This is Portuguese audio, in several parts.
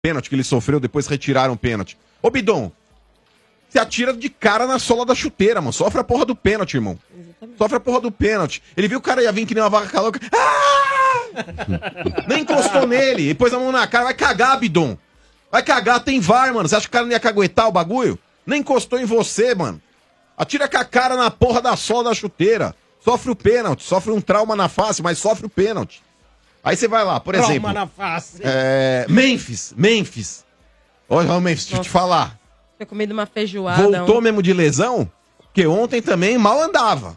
pênalti que ele sofreu, depois retiraram o pênalti. Ô, Bidon, você atira de cara na sola da chuteira, mano. Sofre a porra do pênalti, irmão. Exatamente. Sofre a porra do pênalti. Ele viu o cara ia vir que nem uma vaca louca. Nem encostou nele. E pôs a mão na cara. Vai cagar, Bidon. Vai cagar, tem VAR, mano. Você acha que o cara não ia caguetar o bagulho? Nem encostou em você, mano. Atira com a cara na porra da sola da chuteira. Sofre o pênalti. Sofre um trauma na face, mas sofre o pênalti. Aí você vai lá, por exemplo. Trauma na face. Memphis. Olha o Memphis, deixa eu te falar. Tinha comido uma feijoada. Voltou mesmo de lesão? Porque ontem também mal andava.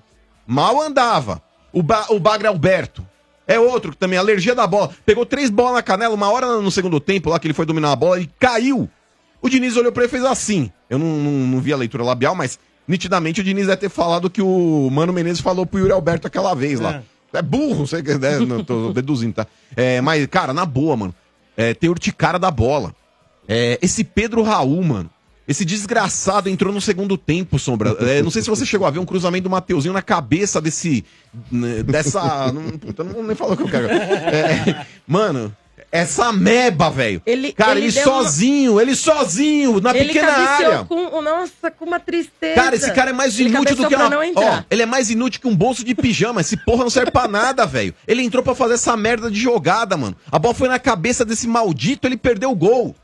O Bagre Alberto. É outro que também, alergia da bola. Pegou 3 bolas na canela, uma hora no segundo tempo lá que ele foi dominar a bola e caiu. O Diniz olhou pra ele e fez assim. Eu não vi a leitura labial, mas nitidamente o Diniz deve ter falado que o Mano Menezes falou pro Yuri Alberto aquela vez lá. É burro, sei que não tô deduzindo, tá? Mas, cara, na boa, mano. Tem urticária da bola. Esse Pedro Raul, mano. Esse desgraçado entrou no segundo tempo, Sombra. Não sei se você chegou a ver um cruzamento do Mateuzinho na cabeça dessa... não nem falou o que eu quero. Mano, essa ameba, velho. Cara, ele sozinho, na pequena área. Nossa, com uma tristeza. Cara, esse cara é mais inútil do que ele é mais inútil que um bolso de pijama. Esse porra não serve pra nada, velho. Ele entrou pra fazer essa merda de jogada, mano. A bola foi na cabeça desse maldito, ele perdeu o gol.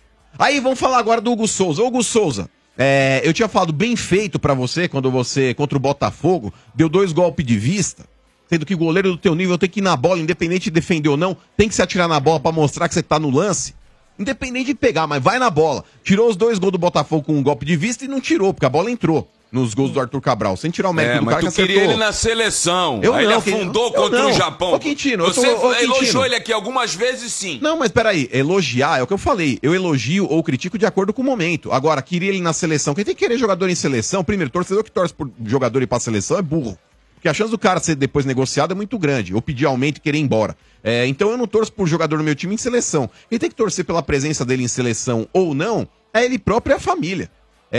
Aí vamos falar agora do Hugo Souza. Hugo Souza, eu tinha falado bem feito pra você quando você, contra o Botafogo, deu 2 golpes de vista, sendo que o goleiro do teu nível tem que ir na bola, independente de defender ou não, tem que se atirar na bola pra mostrar que você tá no lance. Independente de pegar, mas vai na bola. Tirou os 2 gols do Botafogo com um golpe de vista e não tirou, porque a bola entrou nos gols do Arthur Cabral, sem tirar o mérito do cara que acertou. Mas tu queria ele na seleção. Aí ele afundou contra o Japão. Ô, Quintino, você elogiou ele aqui algumas vezes, sim. Não, mas peraí, elogiar é o que eu falei. Eu elogio ou critico de acordo com o momento. Agora, queria ele na seleção. Quem tem que querer jogador em seleção, primeiro, torcedor que torce por jogador ir pra seleção é burro. Porque a chance do cara ser depois negociado é muito grande. Ou pedir aumento e querer ir embora. Então eu não torço por jogador no meu time em seleção. Quem tem que torcer pela presença dele em seleção ou não, é ele próprio e a família.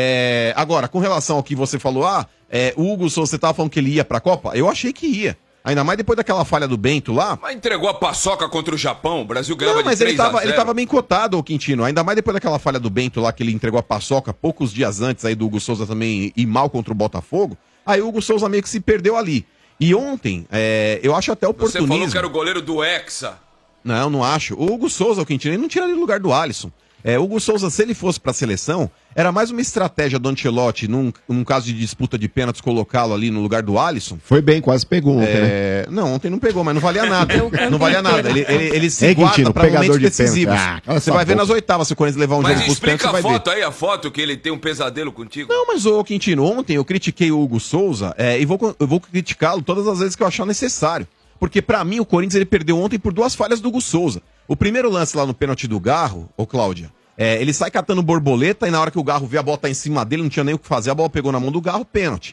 Agora, com relação ao que você falou, o Hugo Souza, você tava falando que ele ia pra Copa? Eu achei que ia. Ainda mais depois daquela falha do Bento lá. Mas entregou a paçoca contra o Japão, o Brasil ganhava de 3-0. Ele tava bem cotado, o Quintino. Ainda mais depois daquela falha do Bento lá, que ele entregou a paçoca poucos dias antes aí do Hugo Souza também ir mal contra o Botafogo. Aí o Hugo Souza meio que se perdeu ali. E ontem, eu acho até oportunismo. Você falou que era o goleiro do Hexa. Não acho. O Hugo Souza, o Quintino, ele não tira ele do lugar do Alisson. O Hugo Souza, se ele fosse pra seleção, era mais uma estratégia do Ancelotti, num caso de disputa de pênaltis, colocá-lo ali no lugar do Alisson. Foi bem, quase pegou ontem, né? Não, ontem não pegou, mas não valia nada. Não valia nada. Ele se guarda Quintino, pra momentos de decisivos. Você vai ver nas oitavas, se o Corinthians levar um jogo pros pênaltis, você vai ver. Mas explica a foto aí, a foto que ele tem um pesadelo contigo. Não, mas ô Quintino, ontem eu critiquei o Hugo Souza e eu vou criticá-lo todas as vezes que eu achar necessário. Porque pra mim o Corinthians ele perdeu ontem por 2 falhas do Hugo Souza. O primeiro lance lá no pênalti do Garro, Cláudia, ele sai catando borboleta e na hora que o Garro vê a bola tá em cima dele, não tinha nem o que fazer, a bola pegou na mão do Garro, pênalti.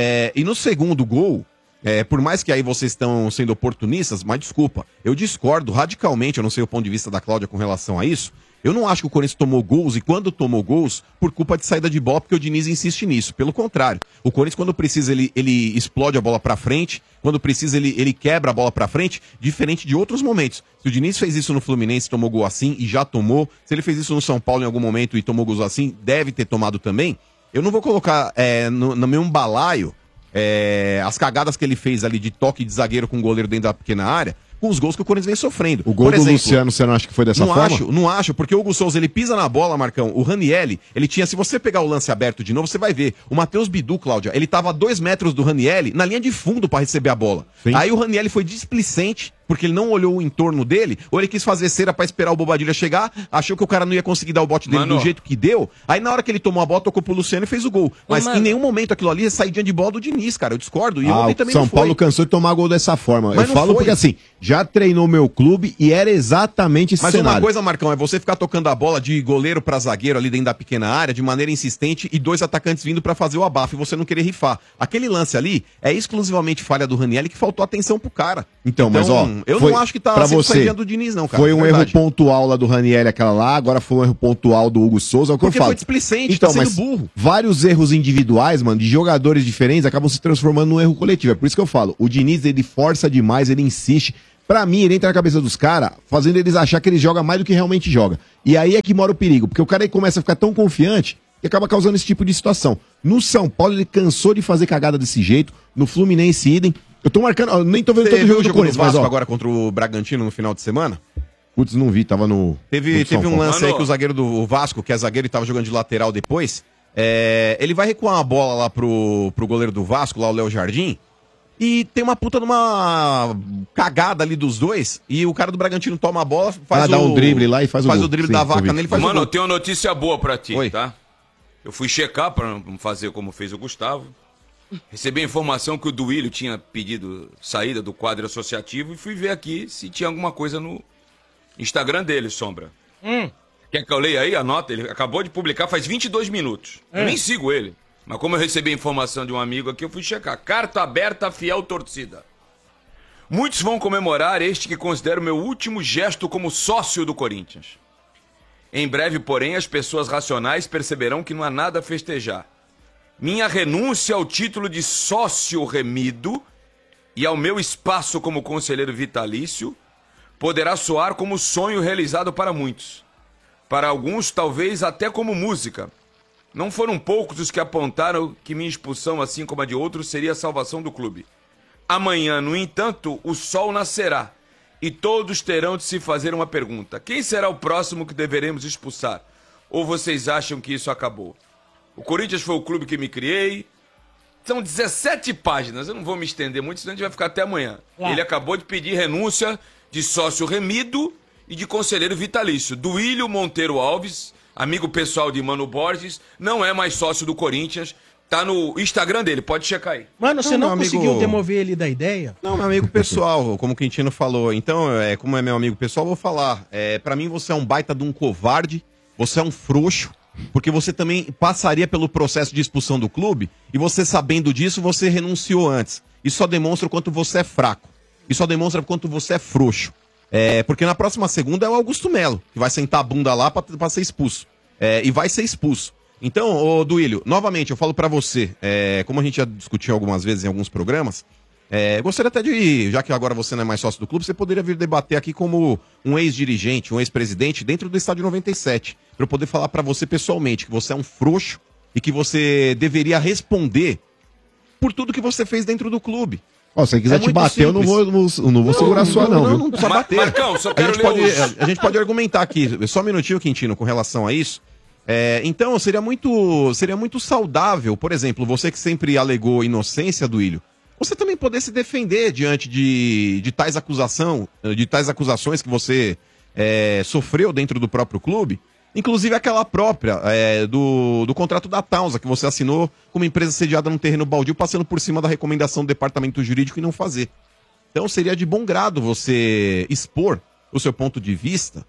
E no segundo gol, por mais que aí vocês estão sendo oportunistas, mas desculpa, eu discordo radicalmente, eu não sei o ponto de vista da Cláudia com relação a isso. Eu não acho que o Corinthians tomou gols, e quando tomou gols, por culpa de saída de bola, porque o Diniz insiste nisso. Pelo contrário, o Corinthians, quando precisa, ele explode a bola pra frente, quando precisa, ele quebra a bola pra frente, diferente de outros momentos. Se o Diniz fez isso no Fluminense, tomou gol assim, e já tomou. Se ele fez isso no São Paulo em algum momento e tomou gols assim, deve ter tomado também. Eu não vou colocar no mesmo balaio as cagadas que ele fez ali de toque de zagueiro com o goleiro dentro da pequena área, com os gols que o Corinthians vem sofrendo. O gol Por exemplo, do Luciano, você não acha que foi dessa forma? Não acho, porque o Hugo Souza, ele pisa na bola, Marcão. O Ranielli, ele tinha, se você pegar o lance aberto de novo, você vai ver. O Matheus Bidu, Cláudia, ele tava a 2 metros do Ranielli, na linha de fundo pra receber a bola. Sim. Aí o Ranielli foi displicente, porque ele não olhou o entorno dele, ou ele quis fazer cera pra esperar o Bobadilha chegar, achou que o cara não ia conseguir dar o bote dele do jeito que deu, aí na hora que ele tomou a bola, tocou pro Luciano e fez o gol. Mas em nenhum momento aquilo ali é saidinha de bola do Diniz, cara, eu discordo. E ontem também São Paulo cansou de tomar gol dessa forma. Eu falo porque assim, já treinou meu clube e era exatamente esse cenário. Mas uma coisa, Marcão, é você ficar tocando a bola de goleiro pra zagueiro ali dentro da pequena área, de maneira insistente, e 2 atacantes vindo pra fazer o abafo, e você não querer rifar. Aquele lance ali é exclusivamente falha do Ranielli, que faltou atenção pro cara. Então, mas ó, eu não acho que tá pra você, do Diniz, não, cara. Foi um erro pontual lá do Ranielli, aquela lá, agora foi um erro pontual do Hugo Souza, é o que eu falo. Foi displicente, então, tá sendo mas burro. Vários erros individuais, mano, de jogadores diferentes, acabam se transformando num erro coletivo. É por isso que eu falo, o Diniz, ele força demais, ele insiste. Pra mim, ele entra na cabeça dos caras, fazendo eles achar que ele joga mais do que realmente joga. E aí é que mora o perigo, porque o cara aí começa a ficar tão confiante que acaba causando esse tipo de situação. No São Paulo, ele cansou de fazer cagada desse jeito. No Fluminense, idem. Eu tô marcando, eu nem tô vendo todo o jogo do Corinthians, mas ó. Agora contra o Bragantino no final de semana? Putz, não vi, tava no... Teve um lance aí que o zagueiro do Vasco, que é zagueiro e tava jogando de lateral depois, ele vai recuar uma bola lá pro goleiro do Vasco, lá o Léo Jardim, e tem uma puta numa cagada ali dos dois, e o cara do Bragantino toma a bola, dá um drible lá e faz o drible da vaca nele, faz Mano, o gol. eu tenho uma notícia boa pra ti, Oi. tá? Eu fui checar pra não fazer como fez o Gustavo. Recebi a informação que o Duílio tinha pedido saída do quadro associativo e fui ver aqui se tinha alguma coisa no Instagram dele, Sombra. Quer que eu leia aí? Anota. Ele acabou de publicar faz 22 minutos. Eu nem sigo ele. Mas como eu recebi a informação de um amigo aqui, eu fui checar. Carta aberta, fiel torcida. Muitos vão comemorar este que considero meu último gesto como sócio do Corinthians. Em breve, porém, as pessoas racionais perceberão que não há nada a festejar. Minha renúncia ao título de sócio remido e ao meu espaço como conselheiro vitalício poderá soar como sonho realizado para muitos. Para alguns, talvez até como música. Não foram poucos os que apontaram que minha expulsão, assim como a de outros, seria a salvação do clube. Amanhã, no entanto, o sol nascerá e todos terão de se fazer uma pergunta. Quem será o próximo que deveremos expulsar? Ou vocês acham que isso acabou? O Corinthians foi o clube que me criei. São 17 páginas, eu não vou me estender muito, senão a gente vai ficar até amanhã. Ele acabou de pedir renúncia de sócio remido e de conselheiro vitalício. Duílio Monteiro Alves, amigo pessoal de Mano Borges, não é mais sócio do Corinthians. Tá no Instagram dele, pode checar aí. Mano, você não conseguiu demover ele da ideia? Não, meu amigo pessoal, como o Quintino falou. Então, como é meu amigo pessoal, eu vou falar. Pra mim, você é um baita de um covarde, você é um frouxo, porque você também passaria pelo processo de expulsão do clube e você, sabendo disso, você renunciou antes. Isso só demonstra o quanto você é fraco. Isso só demonstra o quanto você é frouxo. Porque na próxima segunda é o Augusto Melo, que vai sentar a bunda lá pra ser expulso. E vai ser expulso. Então, ô Duílio, novamente, eu falo pra você, como a gente já discutiu algumas vezes em alguns programas, gostaria até de, já que agora você não é mais sócio do clube, você poderia vir debater aqui como um ex-dirigente, um ex-presidente dentro do Estádio 97, pra eu poder falar pra você pessoalmente que você é um frouxo e que você deveria responder por tudo que você fez dentro do clube. Ó, se quiser te bater, simples. Eu não vou segurar a sua, não, viu? Não precisa bater. Marcão, só quero a gente pode argumentar aqui, só um minutinho, Quintino, com relação a isso. Então, seria muito saudável, por exemplo, você que sempre alegou inocência, Duílio, você também poder se defender diante de tais acusações que você sofreu dentro do próprio clube, inclusive aquela própria do contrato da Taunsa, que você assinou com uma empresa sediada num terreno baldio, passando por cima da recomendação do departamento jurídico e não fazer. Então, seria de bom grado você expor o seu ponto de vista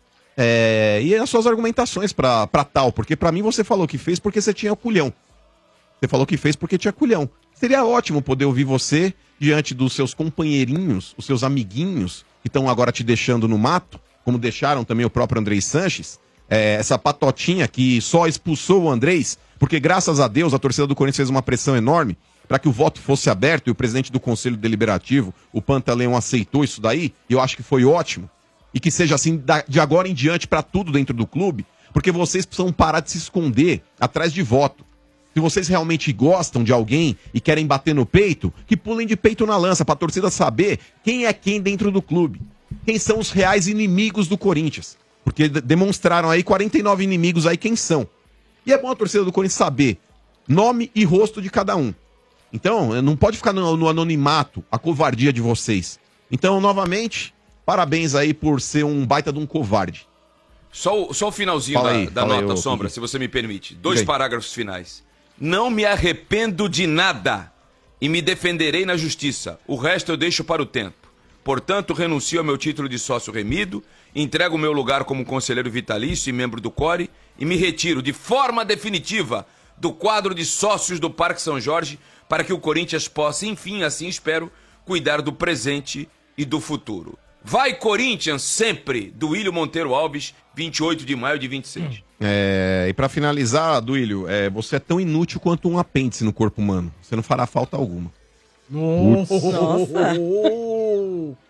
e as suas argumentações pra tal, porque pra mim você falou que fez porque você tinha culhão. Você falou que fez porque tinha culhão. Seria ótimo poder ouvir você diante dos seus companheirinhos, os seus amiguinhos, que estão agora te deixando no mato, como deixaram também o próprio Andrés Sanches, essa patotinha que só expulsou o Andrés, porque graças a Deus a torcida do Corinthians fez uma pressão enorme para que o voto fosse aberto e o presidente do Conselho Deliberativo, o Pantaleão, aceitou isso daí, e eu acho que foi ótimo. E que seja assim de agora em diante para tudo dentro do clube, porque vocês precisam parar de se esconder atrás de voto. Se vocês realmente gostam de alguém e querem bater no peito, que pulem de peito na lança para a torcida saber quem é quem dentro do clube. Quem são os reais inimigos do Corinthians. Porque demonstraram aí 49 inimigos aí quem são. E é bom a torcida do Corinthians saber nome e rosto de cada um. Então, não pode ficar no anonimato a covardia de vocês. Então, novamente, parabéns aí por ser um baita de um covarde. Só o finalzinho da nota, Sombra, se você me permite. 2 parágrafos finais. Não me arrependo de nada e me defenderei na justiça. O resto eu deixo para o tempo. Portanto, renuncio ao meu título de sócio remido, entrego o meu lugar como conselheiro vitalício e membro do CORE e me retiro de forma definitiva do quadro de sócios do Parque São Jorge para que o Corinthians possa, enfim, assim espero, cuidar do presente e do futuro. Vai Corinthians sempre, Duílio Monteiro Alves, 28 de maio de 26. E pra finalizar, Duílio, você é tão inútil quanto um apêndice no corpo humano. Você não fará falta alguma. Nossa!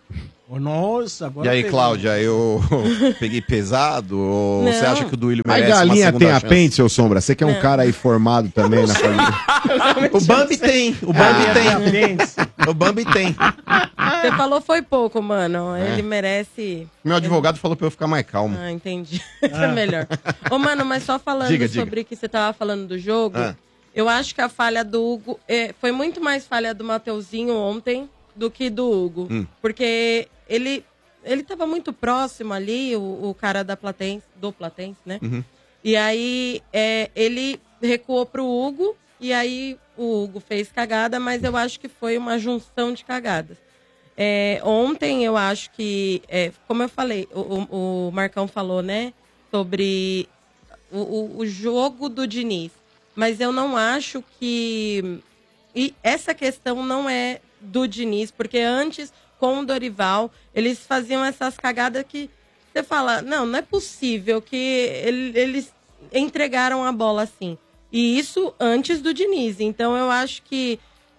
Nossa, agora E aí, pegou. Cláudia, eu peguei pesado? Ou você acha que o Duílio Mas merece uma galinha segunda tem chance? apêndice, seu Sombra? Você que é um cara aí formado também na família. O Bambi tem, o Bambi tem. O Bambi tem. Você falou foi pouco, mano. Ele merece... Meu advogado falou pra eu ficar mais calmo. Ah, entendi. É melhor. Ô, mano, mas só falando Diga. sobre o que você tava falando do jogo, eu acho que a falha do Hugo foi muito mais falha do Mateuzinho ontem do que do Hugo. Porque ele tava muito próximo ali, o cara do Platense, né? E aí ele recuou pro Hugo, e aí o Hugo fez cagada, mas eu acho que foi uma junção de cagadas. Ontem eu acho que, como eu falei, o Marcão falou, né, sobre o jogo do Diniz. Mas eu não acho que... E essa questão não é do Diniz, porque antes, com o Dorival, eles faziam essas cagadas que você fala, não é possível que eles entregaram a bola assim. E isso antes do Diniz. Então eu acho que,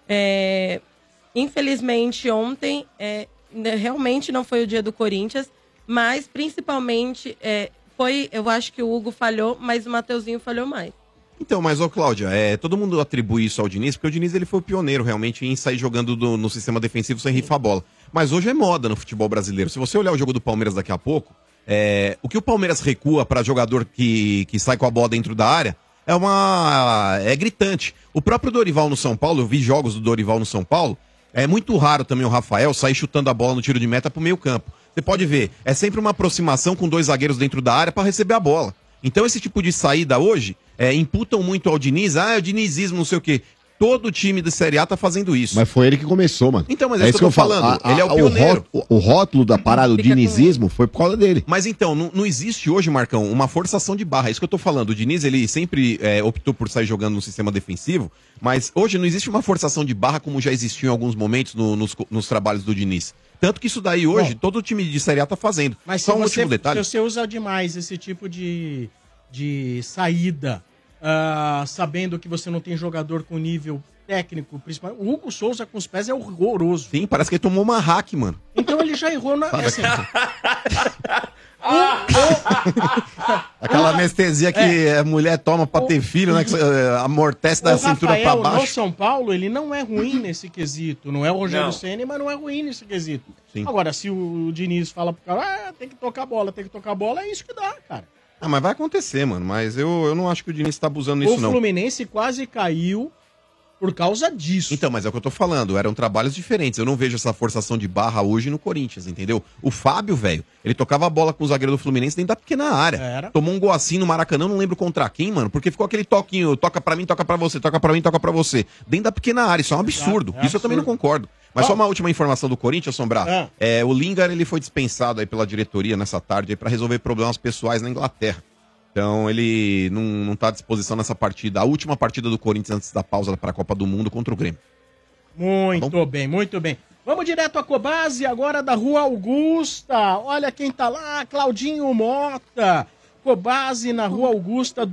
infelizmente, ontem realmente não foi o dia do Corinthians, mas principalmente eu acho que o Hugo falhou, mas o Mateuzinho falhou mais. Então, mas, Cláudia, todo mundo atribui isso ao Diniz, porque o Diniz ele foi o pioneiro realmente em sair jogando no sistema defensivo sem rifar a bola. Mas hoje é moda no futebol brasileiro. Se você olhar o jogo do Palmeiras daqui a pouco, o que o Palmeiras recua para jogador que sai com a bola dentro da área é gritante. O próprio Dorival no São Paulo, eu vi jogos do Dorival no São Paulo, é muito raro também o Rafael sair chutando a bola no tiro de meta pro meio campo. Você pode ver, é sempre uma aproximação com 2 zagueiros dentro da área para receber a bola. Então esse tipo de saída hoje, imputam muito ao Diniz, é o dinizismo, não sei o quê. Todo time da Série A tá fazendo isso. Mas foi ele que começou, mano. Então, mas é isso que eu tô falando. Ele é o pioneiro. O rótulo da parada do dinizismo foi por causa dele. Mas então, não existe hoje, Marcão, uma forçação de barra. É isso que eu tô falando. O Diniz, ele sempre optou por sair jogando no sistema defensivo, mas hoje não existe uma forçação de barra como já existiu em alguns momentos nos trabalhos do Diniz. Tanto que isso daí hoje, todo time de Série A tá fazendo. Mas só um último detalhe. Se você usa demais esse tipo de saída, sabendo que você não tem jogador com nível técnico, principalmente. O Hugo Souza com os pés é horroroso. Sim, parece que ele tomou uma hack, mano. Então ele já errou na. Assim, aquela anestesia que a mulher toma pra ter filho, né? Que amortece da cintura pra baixo. No São Paulo, ele não é ruim nesse quesito. Não é o Rogério Ceni, mas não é ruim nesse quesito. Sim. Agora, se o Diniz fala pro cara, tem que tocar a bola, é isso que dá, cara. Mas vai acontecer, mano. Mas eu não acho que o Diniz tá abusando nisso, não. O Fluminense quase caiu por causa disso. Então, mas é o que eu tô falando, eram trabalhos diferentes. Eu não vejo essa forçação de barra hoje no Corinthians, entendeu? O Fábio, velho, ele tocava a bola com o zagueiro do Fluminense dentro da pequena área. Tomou um gol assim no Maracanã, não lembro contra quem, mano, porque ficou aquele toquinho, toca pra mim, toca pra você, toca pra mim, toca pra você. Dentro da pequena área, isso é um absurdo. Isso eu também não concordo. Mas só uma última informação do Corinthians, Sombrar. O Lingard, ele foi dispensado aí pela diretoria nessa tarde aí pra resolver problemas pessoais na Inglaterra. Então ele não está à disposição nessa partida, a última partida do Corinthians antes da pausa para a Copa do Mundo contra o Grêmio. Muito bem, muito bem. Vamos direto à Cobase, agora da Rua Augusta. Olha quem tá lá, Claudinho Mota. Cobase na Rua Augusta,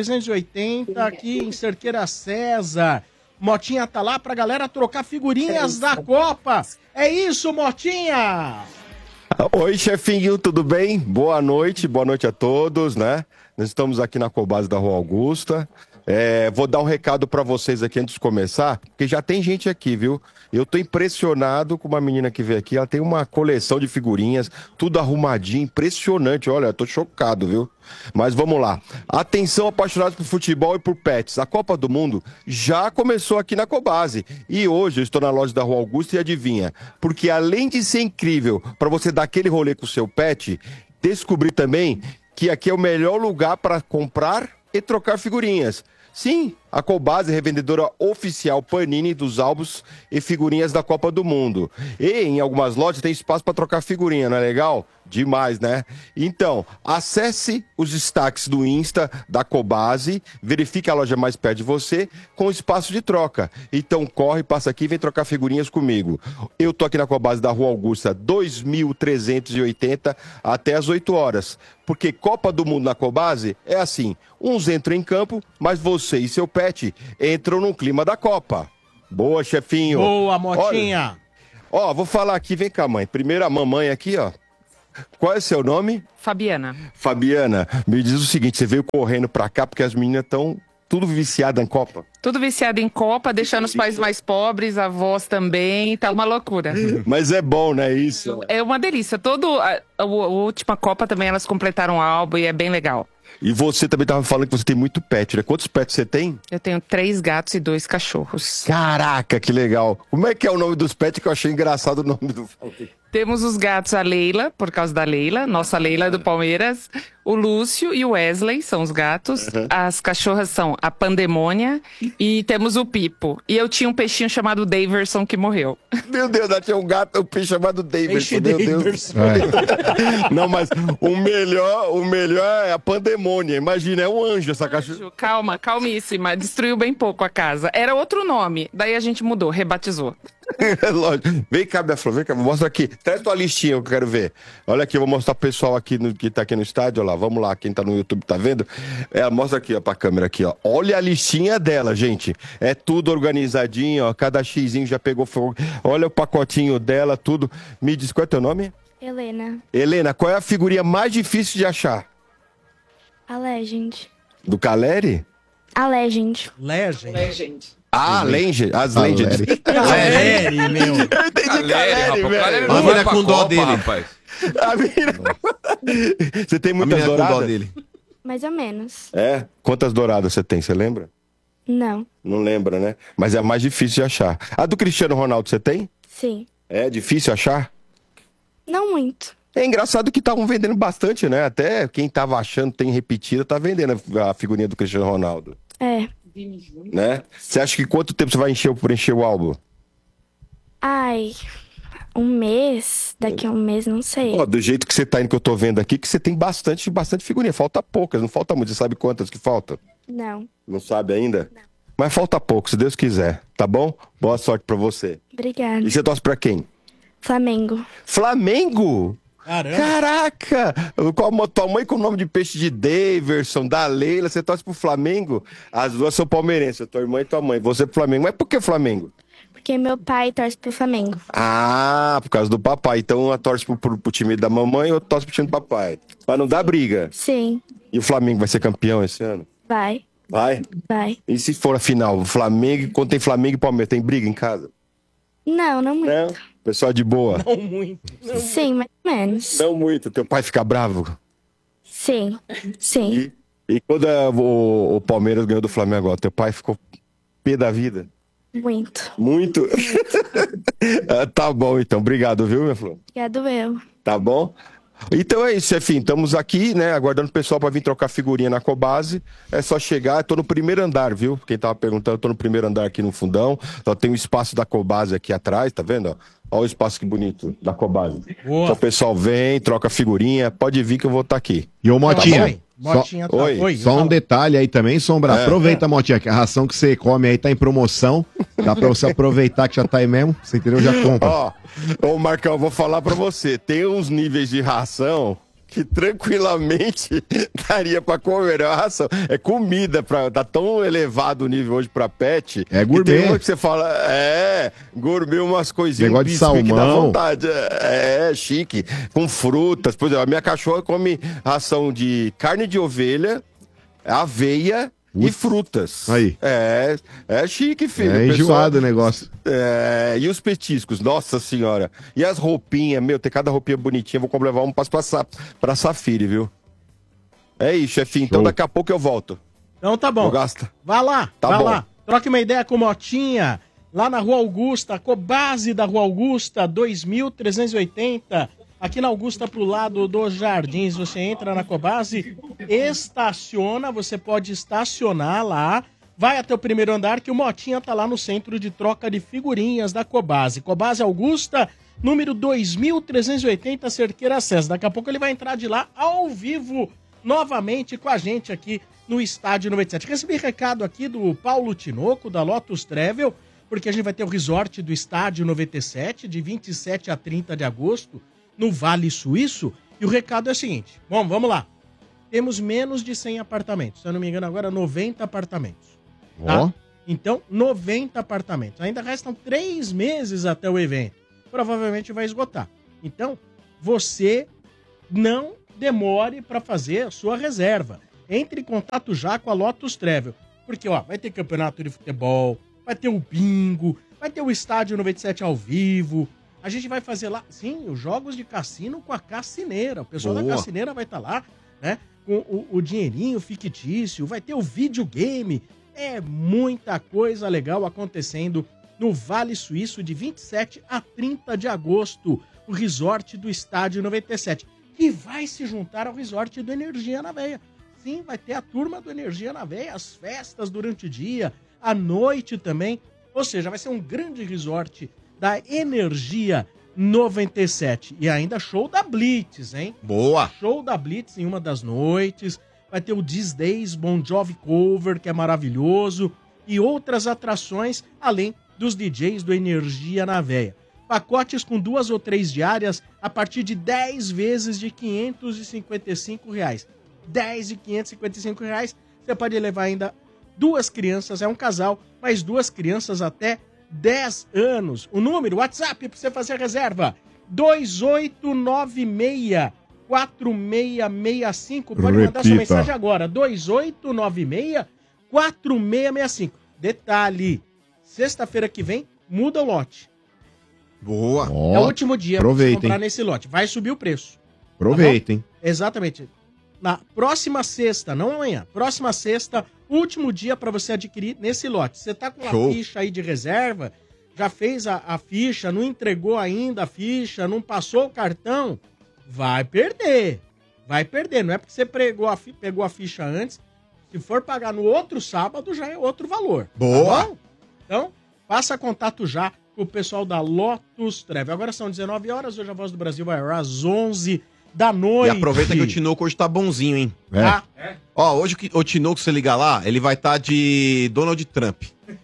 2380, aqui em Cerqueira César. Motinha tá lá pra galera trocar figurinhas da Copa. É isso, Motinha! Oi, chefinho, tudo bem? Boa noite a todos, né? Nós estamos aqui na Cobase da Rua Augusta. Vou dar um recado para vocês aqui antes de começar, porque já tem gente aqui, viu? Eu tô impressionado com uma menina que veio aqui, ela tem uma coleção de figurinhas, tudo arrumadinho, impressionante, olha, eu tô chocado, viu? Mas vamos lá. Atenção, apaixonados por futebol e por pets. A Copa do Mundo já começou aqui na Cobase. E hoje eu estou na loja da Rua Augusta e adivinha? Porque além de ser incrível para você dar aquele rolê com o seu pet, descobri também que aqui é o melhor lugar para comprar e trocar figurinhas. Sim, a Cobase é revendedora oficial Panini dos álbuns e figurinhas da Copa do Mundo. E em algumas lojas tem espaço para trocar figurinha, não é legal? Demais, né? Então, acesse os destaques do Insta da Cobase, verifique a loja mais perto de você com espaço de troca. Então corre, passa aqui e vem trocar figurinhas comigo. Eu tô aqui na Cobase da Rua Augusta 2380 até às 8 horas. Porque Copa do Mundo na Cobase é assim, uns entram em campo, mas você e seu pet entram no clima da Copa. Boa, chefinho. Boa, Motinha. Olha, Ó, vou falar aqui, vem cá, mãe. Primeiro a mamãe aqui, ó. Qual é seu nome? Fabiana. Fabiana, me diz o seguinte, você veio correndo pra cá porque as meninas estão tudo viciadas em Copa. Tudo viciado em Copa, deixando os pais mais pobres, avós também, tá uma loucura. Mas é bom, né, isso? É uma delícia. A última Copa também elas completaram o álbum e é bem legal. E você também tava falando que você tem muito pet, né? Quantos pets você tem? Eu tenho 3 gatos e 2 cachorros. Caraca, que legal. Como é que é o nome dos pets que eu achei engraçado o nome do... Temos os gatos, a Leila, por causa da Leila, nossa Leila do Palmeiras, o Lúcio e o Wesley são os gatos, as cachorras são a Pandemônia e temos o Pipo. E eu tinha um peixinho chamado Daverson que morreu. Meu Deus, ela tinha um peixe chamado Daverson, meu Deus. Não, mas o melhor é a Pandemônia, imagina, é um anjo essa cachorra. Calma, calmíssima, destruiu bem pouco a casa. Era outro nome, daí a gente mudou, rebatizou. Lógico. Vem cá, minha flor, vem cá, mostra aqui. Traz tua listinha que eu quero ver. Olha aqui, eu vou mostrar pro pessoal aqui que tá aqui no estádio, olha lá, vamos lá, quem tá no YouTube tá vendo. Mostra aqui, ó, pra câmera aqui, ó. Olha a listinha dela, gente. É tudo organizadinho, ó, cada xizinho já pegou fogo. Olha o pacotinho dela, tudo. Me diz, qual é teu nome? Helena. Helena, qual é a figurinha mais difícil de achar? A Legend. Do Caleri? A Legend. Legend. Ah, Legend. As Legends. Caleri, meu. Eu entendi Caleri, velho. A mina com dó dele. Rapaz. A mina... Você tem A muitas menina com dó douradas? dele. Mais ou menos. É? Quantas douradas você tem, você lembra? Não. Não lembra, né? Mas é a mais difícil de achar. A do Cristiano Ronaldo você tem? Sim. É difícil achar? Não muito. É engraçado que estavam vendendo bastante, né? Até quem tava achando tem repetida, tá vendendo a figurinha do Cristiano Ronaldo. É. Né? Você acha que quanto tempo você vai preencher o álbum? Ai, um mês? Daqui a um mês, não sei. Ó, do jeito que você tá indo, que eu tô vendo aqui, que você tem bastante figurinha. Falta poucas, não falta muito. Você sabe quantas que faltam? Não. Não sabe ainda? Não. Mas falta pouco, se Deus quiser, tá bom? Boa sorte pra você. Obrigada. E você torce pra quem? Flamengo. Flamengo? Caramba. Caraca! Tua mãe com o nome de peixe de Daverson, da Leila, você torce pro Flamengo? As duas são palmeirenses, tua irmã e tua mãe. Você pro Flamengo. Mas por que Flamengo? Porque meu pai torce pro Flamengo. Ah, por causa do papai. Então uma torce pro time da mamãe e outra torce pro time do papai. Pra não dar briga. Sim. E o Flamengo vai ser campeão esse ano? Vai. Vai? Vai. E se for a final? Flamengo, quando tem Flamengo e Palmeiras, tem briga em casa? Não muito. Não? Pessoal de boa? Não muito. Sim, mais ou menos. Não muito. Teu pai fica bravo? Sim. Sim. E quando o Palmeiras ganhou do Flamengo agora, teu pai ficou pé da vida? Muito. Muito? Tá bom, então. Obrigado, viu, minha flor? Obrigado eu. Tá bom? Então é isso, chefinho. Estamos aqui, né, aguardando o pessoal para vir trocar figurinha na Cobase. É só chegar. Eu tô no primeiro andar, viu? Quem tava perguntando, eu tô no primeiro andar aqui no fundão. Só tem o espaço da Cobase aqui atrás, tá vendo? Olha o espaço que bonito da Cobase. Boa. Então o pessoal vem, troca figurinha. Pode vir que eu vou estar aqui. E ô Motinha, Motinha tá... Oi. só um detalhe aí também, Sombra. Aproveita, Motinha, que a ração que você come aí tá em promoção. Dá pra você aproveitar que já tá aí mesmo. Você entendeu? Já compra. Ô Marcão, eu vou falar pra você. Tem uns níveis de ração que tranquilamente daria pra comer. A ração é comida, tá tão elevado o nível hoje pra pet. É gourmet. Tem uma que você fala, gourmet, umas coisinhas. Negócio de biscuit que dá salmão. vontade. Chique. Com frutas. Por exemplo, a minha cachorra come ração de carne de ovelha, aveia e frutas. Aí. É chique, filho. É enjoado o negócio. E os petiscos, nossa senhora. E as roupinhas, meu, tem cada roupinha bonitinha. Vou levar um pra Safiri, viu? É isso, chefinho. Então daqui a pouco eu volto. Então tá bom. Não gasta. Vai lá, Tá vai bom. lá. Troque uma ideia com o Motinha. Lá na Rua Augusta, Cobase da Rua Augusta, 2380. Aqui na Augusta, pro lado dos Jardins, você entra na Cobase, estaciona, você pode estacionar lá, vai até o primeiro andar que o Motinha tá lá no centro de troca de figurinhas da Cobase. Cobase Augusta, número 2380, Cerqueira César. Daqui a pouco ele vai entrar de lá ao vivo, novamente com a gente aqui no Estádio 97. Recebi recado aqui do Paulo Tinoco, da Lotus Travel, porque a gente vai ter o resort do Estádio 97, de 27 a 30 de agosto, no Vale Suíço, e o recado é o seguinte, bom, vamos lá, temos menos de 100 apartamentos, se eu não me engano agora 90 apartamentos, tá? Então 90 apartamentos, ainda restam 3 meses até o evento, provavelmente vai esgotar. Então, você não demore para fazer a sua reserva. Entre em contato já com a Lotus Travel. Porque, ó, vai ter campeonato de futebol, vai ter o bingo, vai ter o Estádio 97 ao vivo. A gente vai fazer lá, sim, os jogos de cassino com a cassineira. O pessoal da cassineira vai estar lá, né? Com o dinheirinho fictício, vai ter o videogame. É muita coisa legal acontecendo no Vale Suíço de 27 a 30 de agosto. O resort do Estádio 97, que vai se juntar ao resort do Energia na Veia. Sim, vai ter a turma do Energia na Veia, as festas durante o dia, à noite também. Ou seja, vai ser um grande resort da Energia 97. E ainda show da Blitz, hein? Boa! Show da Blitz em uma das noites. Vai ter o These Days Bon Jovi Cover, que é maravilhoso. E outras atrações, além dos DJs do Energia na Veia. Pacotes com 2 ou 3 diárias a partir de 10 vezes de R$ 555. 10 de R$ 555. Você pode levar ainda 2 crianças, é um casal, mais 2 crianças até 10 anos. O número, WhatsApp, para você fazer a reserva, 2896-4665. Pode mandar sua mensagem agora, 2896-4665. Detalhe, sexta-feira que vem, muda o lote. Boa. É o último dia para Aproveitem. comprar nesse lote. Vai subir o preço. Aproveitem. Tá bom? Exatamente. Na próxima sexta, não amanhã, próxima sexta, último dia para você adquirir nesse lote. Você tá com uma ficha aí de reserva, já fez a ficha, não entregou ainda a ficha, não passou o cartão, vai perder. Vai perder. Não é porque você pegou a ficha antes, se for pagar no outro sábado, já é outro valor. Boa! Tá bom? Então, faça contato já com o pessoal da Lotus Travel. Agora são 19 horas, hoje a Voz do Brasil vai às 11 da noite. E aproveita que o Tinoco hoje tá bonzinho, hein? Tá? Ó, hoje o Tinoco, se você ligar lá, ele vai estar de Donald Trump.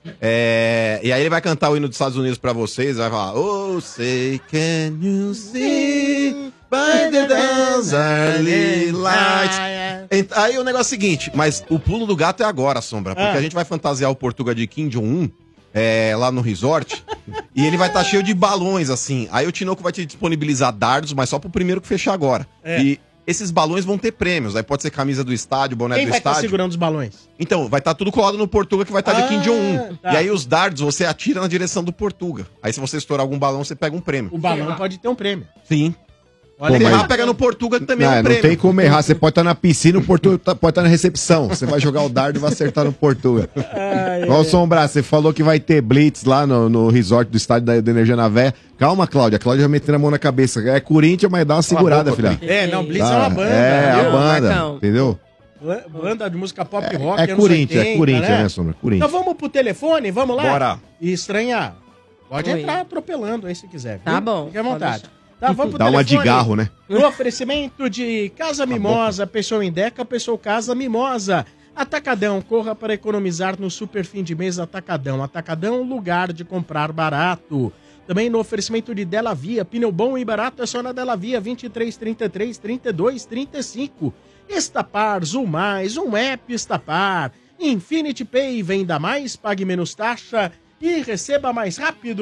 E aí ele vai cantar o hino dos Estados Unidos pra vocês, vai falar: Oh, say can you see by the dawn's early light. Aí o negócio é o seguinte, mas o pulo do gato é agora, Sombra, porque a gente vai fantasiar o Portuga de Kim Jong-un lá no resort, e ele vai estar cheio de balões, assim. Aí o Tinoco vai te disponibilizar dardos, mas só pro primeiro que fechar agora. E esses balões vão ter prêmios. Aí pode ser camisa do estádio, boné Quem do vai estar estádio. segurando os balões? Então, vai estar tudo colado no Portuga, que vai estar de Kim Jong-un. Tá. E aí os dardos você atira na direção do Portuga. Aí se você estourar algum balão, você pega um prêmio. O balão pode ter um prêmio. Sim. Olha, Se mas- errar, pega no Portuga, que também é um Não prêmio. tem como errar. Você pode estar na piscina, o Portuga pode estar na recepção. Você vai jogar o dardo e vai acertar no Portuga. Igual o Sombra, você falou que vai ter blitz lá no resort do estádio da Energia na Véia. Calma, Cláudia. A Cláudia já metendo a mão na cabeça. É Corinthians, mas dá uma segurada, filha. não, Blitz Tá, é uma banda. É, viu? a banda, Marcão? entendeu? Banda de música pop rock. É anos Corinthians, 80, é Corinthians, né, Sombra? Corinthians. Então vamos pro telefone, vamos lá? Bora. E estranhar. Pode Oi. entrar atropelando aí se quiser. Tá viu? bom, Fique à pode vontade. deixar. Tá, vamos pro Dá uma de telefone. garro, né? No oferecimento de Casa Mimosa, Pessoa Indeca, Pessoa Casa Mimosa. Atacadão, corra para economizar no super fim de mês Atacadão. Atacadão, lugar de comprar barato. Também no oferecimento de Della Via, pneu bom e barato é só na Della Via, 23, 33, 32, 35. Estapar, Zulmais, um app Estapar. Infinity Pay, venda mais, pague menos taxa e receba mais rápido.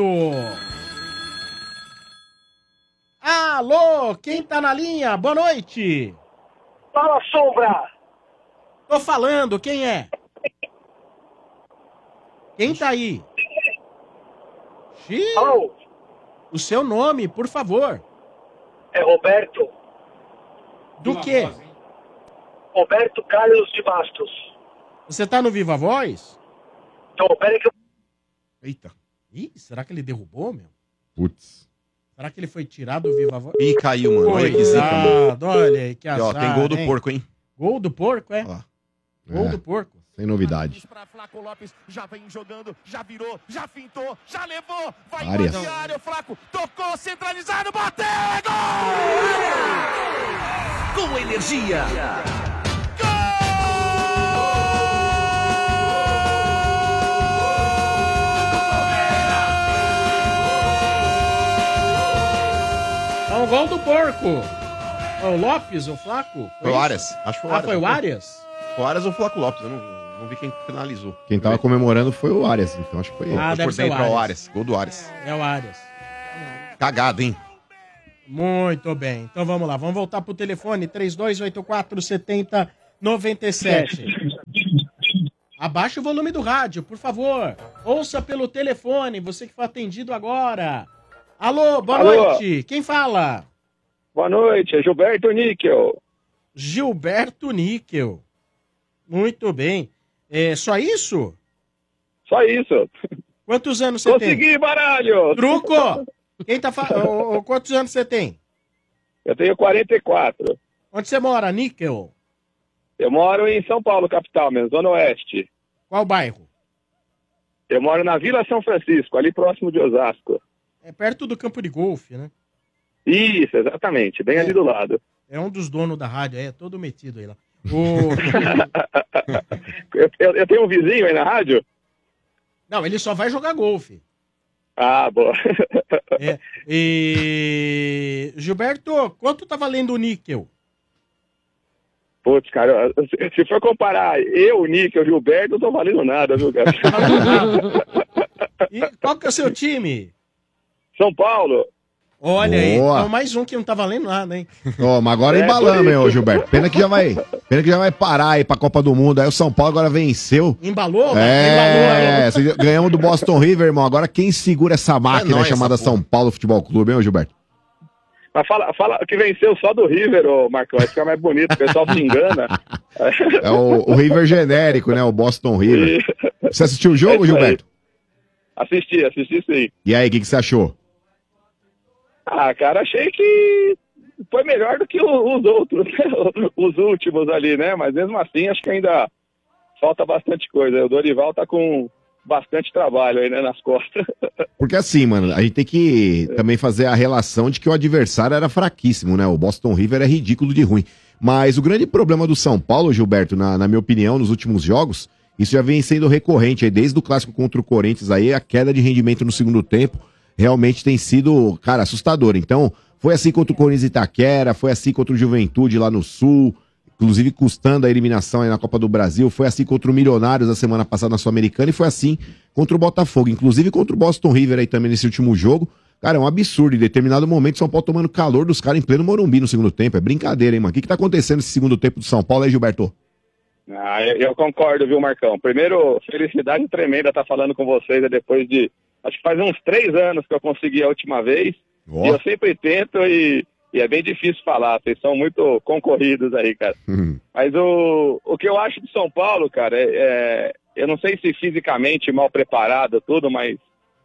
Alô, quem tá na linha? Boa noite. Fala, Sombra! Tô falando, quem é? Quem tá aí? Xiii. Alô, O seu nome, por favor. é Roberto. Do quê? Roberto Carlos de Bastos. Você tá no Viva Voz? Então, pera aí que eu... Eita. Ih, será que ele derrubou, meu? Putz. Será que ele foi tirado do Viva Voz? Ih, caiu, mano. Olha que zica, mano. Coitado, olha aí, que E, azar, ó, tem gol do hein? porco, hein? Gol do porco, é? Ó. Gol É. do porco. Sem novidade. Pra Flaco Lopes, já vem jogando, já virou, já fintou, já levou, vai Área. invadir a área, o Flaco tocou, centralizado, bateu, é gol! Com energia. É um gol do porco. O Lopes, o Flaco? Foi o isso? Arias. Acho que foi o Ah, Arias. foi o Arias? Foi o Arias ou o Flaco Lopes. Eu não vi quem finalizou. Quem tava comemorando foi o Arias, então acho que foi ele. Ah, Foi deve por ser dentro o ao Arias. Arias. Gol do Arias. É o Arias. Cagada, hein? Muito bem. Então vamos lá. Vamos voltar pro telefone 3284-7097. Abaixa o volume do rádio, por favor. Ouça pelo telefone, você que foi atendido agora. Alô, boa noite. Quem fala? Boa noite, é Gilberto Níquel. Gilberto Níquel. Muito bem. É só isso? Só isso. Quantos anos você tem? Consegui, baralho! Truco! Quem tá falando? Quantos anos você tem? Eu tenho 44. Onde você mora, Níquel? Eu moro em São Paulo, capital mesmo, Zona Oeste. Qual bairro? Eu moro na Vila São Francisco, ali próximo de Osasco. É perto do campo de golfe, né? Isso, exatamente, bem ali do lado. É um dos donos da rádio, é todo metido aí lá. Eu tenho um vizinho aí na rádio? Não, ele só vai jogar golfe. Ah, boa. Gilberto, quanto tá valendo o níquel? Putz, cara, se for comparar eu, o Níquel e o Gilberto, não tô valendo nada, viu, cara? E qual que é o seu time? São Paulo. Olha aí, Boa. então mais um que não tá valendo nada, hein? Ó, mas agora embalamos, hein, ô Gilberto. Pena que já vai parar aí pra Copa do Mundo. Aí o São Paulo agora venceu. Embalou? Ganhamos do Boston River, irmão. Agora quem segura essa máquina nóis, chamada essa São Paulo Futebol Clube, hein, ô Gilberto? Mas fala que venceu só do River, ô Marcão. Vai ficar mais bonito, o pessoal se engana. É o River genérico, né? O Boston River. Você assistiu o jogo, Gilberto? Assisti sim. E aí, o que você achou? Ah, cara, achei que foi melhor do que os outros, né? Os últimos ali, né? Mas mesmo assim, acho que ainda falta bastante coisa. O Dorival tá com bastante trabalho aí, né, nas costas. Porque assim, mano, a gente tem que também fazer a relação de que o adversário era fraquíssimo, né? O Boston River é ridículo de ruim. Mas o grande problema do São Paulo, Gilberto, na minha opinião, nos últimos jogos, isso já vem sendo recorrente aí, desde o clássico contra o Corinthians aí, a queda de rendimento no segundo tempo realmente tem sido, cara, assustador. Então, foi assim contra o Corinthians Itaquera, foi assim contra o Juventude lá no Sul, inclusive custando a eliminação aí na Copa do Brasil, foi assim contra o Milionários na semana passada na Sul-Americana e foi assim contra o Botafogo, inclusive contra o Boston River aí também nesse último jogo. Cara, é um absurdo, em determinado momento São Paulo tomando calor dos caras em pleno Morumbi no segundo tempo, é brincadeira, hein, mano? O que tá acontecendo nesse segundo tempo do São Paulo aí, Gilberto? Ah, eu concordo, viu, Marcão? Primeiro, felicidade tremenda estar falando com vocês depois de, acho que faz uns 3 anos que eu consegui a última vez, e eu sempre tento e é bem difícil falar, vocês são muito concorridos aí, cara. Mas o que eu acho de São Paulo, cara, eu não sei se fisicamente mal preparado tudo, mas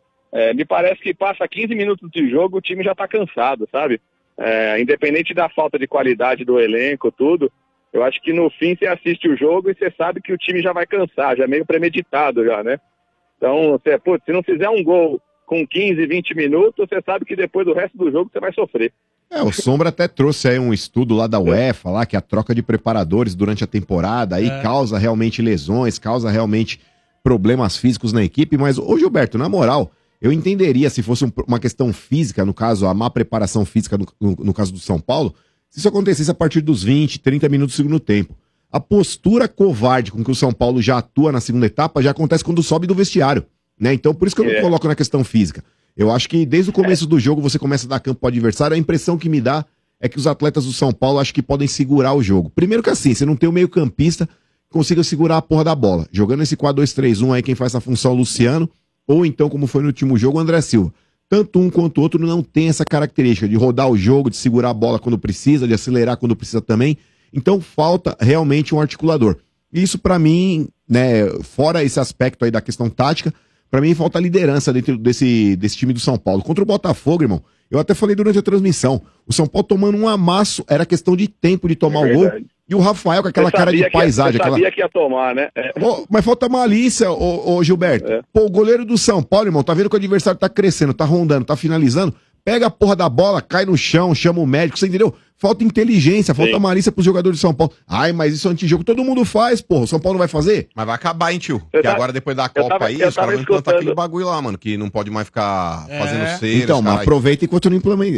me parece que passa 15 minutos de jogo, o time já tá cansado, sabe? Independente da falta de qualidade do elenco, tudo, eu acho que no fim você assiste o jogo e você sabe que o time já vai cansar, já é meio premeditado já, né? Então, se não fizer um gol com 15, 20 minutos, você sabe que depois do resto do jogo você vai sofrer. O Sombra até trouxe aí um estudo lá da UEFA, lá que a troca de preparadores durante a temporada aí causa realmente lesões, causa realmente problemas físicos na equipe, mas, ô Gilberto, na moral, eu entenderia se fosse uma questão física, no caso, a má preparação física no caso do São Paulo, se isso acontecesse a partir dos 20, 30 minutos do segundo tempo. A postura covarde com que o São Paulo já atua na segunda etapa já acontece quando sobe do vestiário, né? Então, por isso que eu não coloco na questão física. Eu acho que desde o começo do jogo você começa a dar campo pro adversário, a impressão que me dá é que os atletas do São Paulo acho que podem segurar o jogo. Primeiro que assim, você não tem o meio campista que consiga segurar a porra da bola. Jogando esse 4-2-3-1 aí, quem faz essa função é o Luciano, ou então, como foi no último jogo, o André Silva. Tanto um quanto o outro não tem essa característica de rodar o jogo, de segurar a bola quando precisa, de acelerar quando precisa também. Então falta realmente um articulador. E isso pra mim, né, fora esse aspecto aí da questão tática, pra mim falta liderança dentro desse time do São Paulo. Contra o Botafogo, irmão, eu até falei durante a transmissão, o São Paulo tomando um amasso, era questão de tempo de tomar o gol. E o Rafael com aquela cara de paisagem. Você sabia que ia tomar, né? Mas falta malícia, ô Gilberto. Pô, o goleiro do São Paulo, irmão, tá vendo que o adversário tá crescendo, tá rondando, tá finalizando, pega a porra da bola, cai no chão, chama o médico, você entendeu? Falta inteligência, falta malícia pros jogadores de São Paulo. Ai, mas isso é antijogo, todo mundo faz, porra. O São Paulo não vai fazer? Mas vai acabar, hein, tio? Porque agora, depois da Copa aí, os caras vão implantar aquele bagulho lá, mano, que não pode mais ficar fazendo cera. Então, mas aproveita enquanto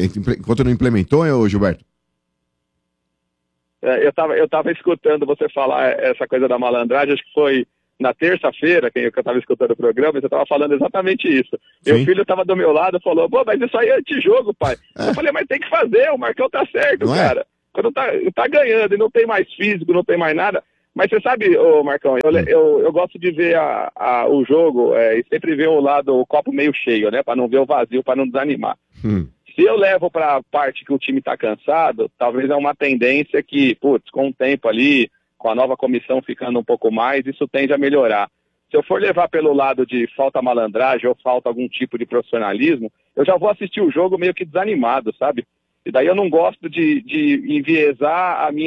não implementou, ô Gilberto. Eu tava escutando você falar essa coisa da malandragem, acho que foi na terça-feira, que eu estava escutando o programa, você estava falando exatamente isso. Sim. Meu filho estava do meu lado e falou, pô, mas isso aí é antijogo, pai. Eu falei, mas tem que fazer, o Marcão tá certo, Não é? cara. Quando tá ganhando e não tem mais físico, não tem mais nada. Mas você sabe, ô Marcão, eu gosto de ver o jogo e sempre ver o copo meio cheio, né? Para não ver o vazio, para não desanimar. Se eu levo para a parte que o time está cansado, talvez é uma tendência que, putz, com o tempo ali, com a nova comissão ficando um pouco mais, isso tende a melhorar. Se eu for levar pelo lado de falta malandragem ou falta algum tipo de profissionalismo, eu já vou assistir o jogo meio que desanimado, sabe? E daí eu não gosto de enviesar a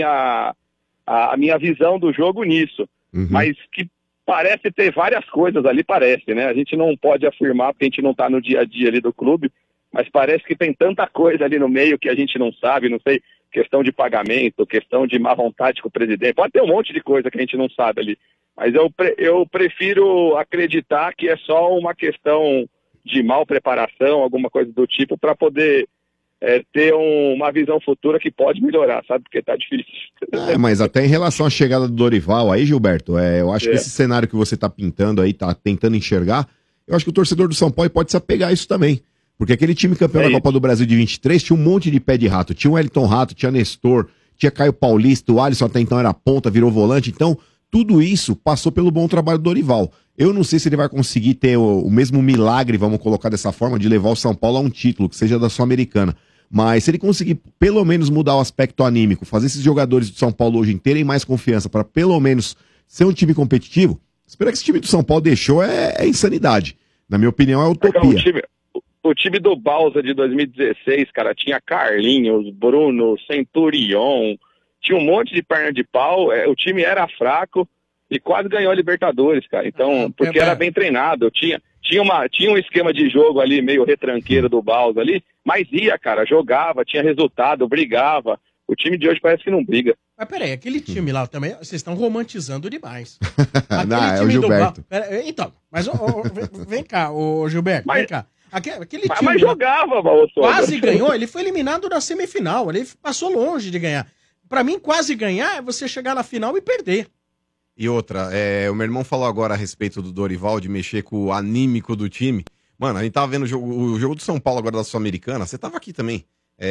minha visão do jogo nisso. Mas que parece ter várias coisas ali, parece, né? A gente não pode afirmar porque a gente não está no dia a dia ali do clube, mas parece que tem tanta coisa ali no meio que a gente não sabe, não sei, questão de pagamento, questão de má vontade com o presidente, pode ter um monte de coisa que a gente não sabe ali. Mas eu prefiro acreditar que é só uma questão de mal preparação, alguma coisa do tipo, para poder ter uma visão futura que pode melhorar, sabe? Porque tá difícil. Mas até em relação à chegada do Dorival aí, Gilberto, eu acho que esse cenário que você tá pintando aí, tá tentando enxergar, eu acho que o torcedor do São Paulo pode se apegar a isso também. Porque aquele time campeão da Copa do Brasil de 23 tinha um monte de pé de rato. Tinha o Wellington Rato, tinha Nestor, tinha Caio Paulista, o Alisson até então era ponta, virou volante. Então, tudo isso passou pelo bom trabalho do Dorival. Eu não sei se ele vai conseguir ter o mesmo milagre, vamos colocar dessa forma, de levar o São Paulo a um título, que seja da Sul-Americana. Mas se ele conseguir pelo menos mudar o aspecto anímico, fazer esses jogadores do São Paulo hoje terem mais confiança para pelo menos ser um time competitivo, esperar que esse time do São Paulo deixou é insanidade. Na minha opinião, é utopia. O time do Balsa de 2016, cara, tinha Carlinhos, Bruno, Centurion, tinha um monte de perna de pau, o time era fraco e quase ganhou a Libertadores, cara. Então, porque era bem treinado, tinha um esquema de jogo ali, meio retranqueiro do Balsa ali, mas ia, cara, jogava, tinha resultado, brigava. O time de hoje parece que não briga. Mas peraí, aquele time lá também, vocês estão romantizando demais. Não, é o Gilberto. Então, mas vem cá, ô Gilberto, vem cá. Aquele time mas jogava, Balso. Quase ganhou, ele foi eliminado na semifinal, ele passou longe de ganhar. Pra mim, quase ganhar é você chegar na final e perder. E outra, o meu irmão falou agora a respeito do Dorival, de mexer com o anímico do time. Mano, a gente tava vendo o jogo do São Paulo agora da Sul-Americana, você tava aqui também.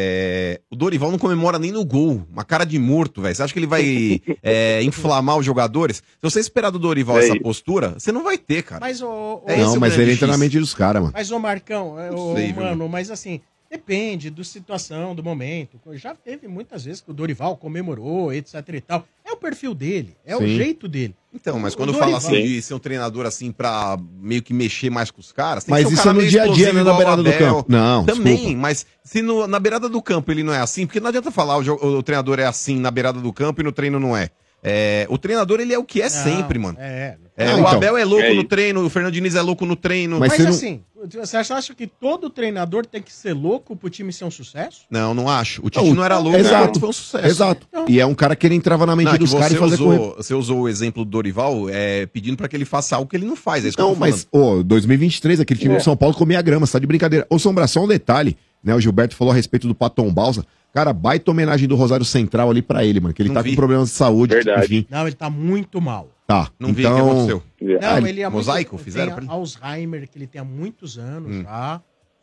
O Dorival não comemora nem no gol, uma cara de morto, velho. Você acha que ele vai inflamar os jogadores? Se você esperar do Dorival essa postura, você não vai ter, cara. Mas mas ele entra na mente dos caras, mano. Mas, Marcão, mas assim, depende da situação, do momento. Já teve muitas vezes que o Dorival comemorou, etc e tal. É o perfil dele, o jeito dele. Então, mas quando fala assim de ser um treinador assim pra meio que mexer mais com os caras... Mas isso é no dia a dia, não é na beirada do campo. Não, também, desculpa. mas se na beirada do campo ele não é assim, porque não adianta falar o treinador é assim na beirada do campo e no treino não é. O treinador, ele é o que é sempre, mano. O Abel é louco no treino, o Fernando Diniz é louco no treino. Mas assim, você acha que todo treinador tem que ser louco pro time ser um sucesso? Não, não acho. O Tite não era louco, exato, foi um sucesso. Exato. Então, e é um cara que ele entrava na mente dos caras e fazia correr. Você usou o exemplo do Dorival pedindo pra que ele faça algo que ele não faz. É isso que não, mas 2023, aquele time do São Paulo comia grama, você tá de brincadeira. Ô, Sombra, só um detalhe, né? O Gilberto falou a respeito do Paton Balsa. Cara, baita homenagem do Rosário Central ali pra ele, mano. Que ele tá com problemas de saúde. Verdade. Enfim. Não, ele tá muito mal. Tá. Não vi o que aconteceu. Não, ele é mosaico? Muito, fizeram tem pra ele? Alzheimer, que ele tem há muitos anos já.